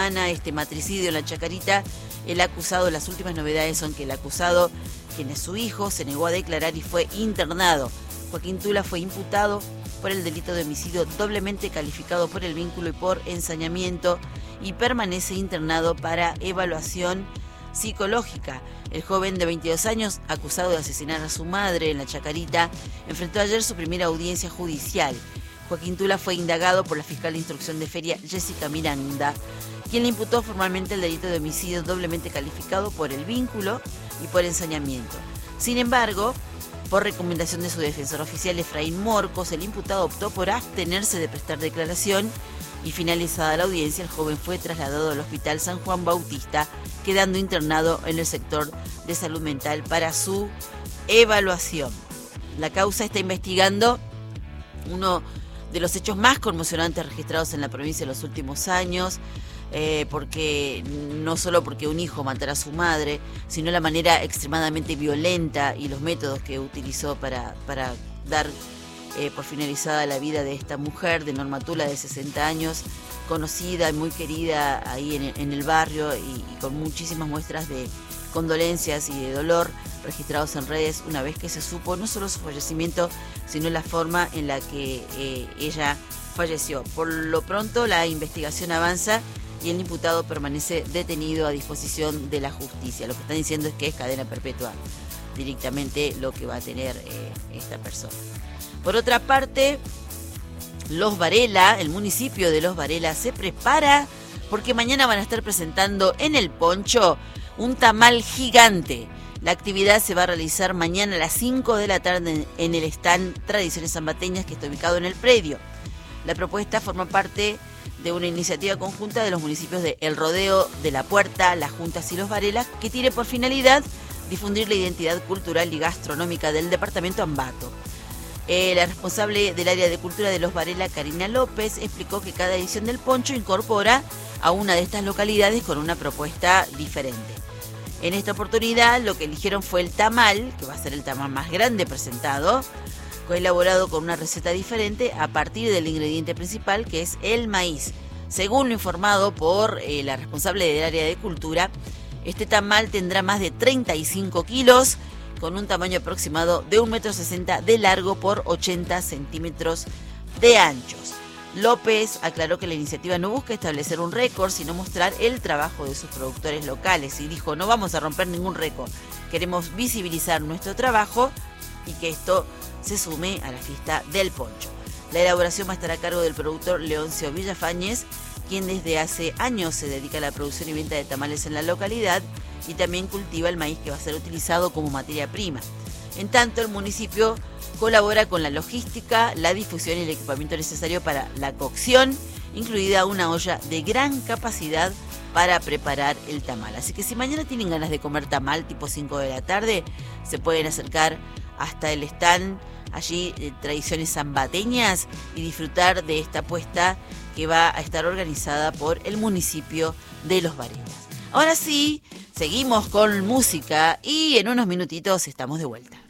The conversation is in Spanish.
este matricidio en la Chacarita, el acusado, las últimas novedades son que el acusado, quien es su hijo, se negó a declarar y fue internado. Joaquín Tula fue imputado por el delito de homicidio doblemente calificado por el vínculo y por ensañamiento y permanece internado para evaluación psicológica. El joven de 22 años, acusado de asesinar a su madre en la Chacarita, enfrentó ayer su primera audiencia judicial. Joaquín Tula fue indagado por la fiscal de instrucción de Feria, Jessica Miranda, quien le imputó formalmente el delito de homicidio doblemente calificado por el vínculo y por ensañamiento. Sin embargo, por recomendación de su defensor oficial Efraín Morcos, el imputado optó por abstenerse de prestar declaración y finalizada la audiencia, el joven fue trasladado al Hospital San Juan Bautista, quedando internado en el sector de salud mental para su evaluación. La causa está investigando uno de los hechos más conmocionantes registrados en la provincia en los últimos años, porque no solo porque un hijo matara a su madre, sino la manera extremadamente violenta y los métodos que utilizó para dar por finalizada la vida de esta mujer, de Norma Tula, de 60 años, conocida y muy querida ahí en el barrio y con muchísimas muestras de condolencias y de dolor registrados en redes una vez que se supo no solo su fallecimiento, sino la forma en la que ella falleció. Por lo pronto la investigación avanza y el imputado permanece detenido a disposición de la justicia. Lo que están diciendo es que es cadena perpetua directamente lo que va a tener esta persona. Por otra parte, Los Varela, el municipio de Los Varela se prepara porque mañana van a estar presentando en el Poncho un tamal gigante. La actividad se va a realizar mañana a las 5 de la tarde en el stand Tradiciones Zambateñas, que está ubicado en el predio. La propuesta forma parte de una iniciativa conjunta de los municipios de El Rodeo, de La Puerta, Las Juntas y Los Varela, que tiene por finalidad difundir la identidad cultural y gastronómica del departamento Ambato. La responsable del área de cultura de Los Varela, Karina López, explicó que cada edición del Poncho incorpora a una de estas localidades con una propuesta diferente. En esta oportunidad lo que eligieron fue el tamal, que va a ser el tamal más grande presentado, elaborado con una receta diferente a partir del ingrediente principal, que es el maíz. Según lo informado por la responsable del área de cultura, este tamal tendrá más de 35 kilos, con un tamaño aproximado de 1,60 m de largo por 80 centímetros de anchos. López aclaró que la iniciativa no busca establecer un récord, sino mostrar el trabajo de sus productores locales. Y dijo, no vamos a romper ningún récord, queremos visibilizar nuestro trabajo y que esto se sume a la fiesta del Poncho. La elaboración va a estar a cargo del productor Leoncio Villafañez, quien desde hace años se dedica a la producción y venta de tamales en la localidad y también cultiva el maíz que va a ser utilizado como materia prima. En tanto, el municipio colabora con la logística, la difusión y el equipamiento necesario para la cocción, incluida una olla de gran capacidad para preparar el tamal. Así que si mañana tienen ganas de comer tamal tipo 5 de la tarde, se pueden acercar hasta el stand allí Tradiciones Zambateñas y disfrutar de esta puesta que va a estar organizada por el municipio de Los Varelas. Ahora sí, seguimos con música y en unos minutitos estamos de vuelta.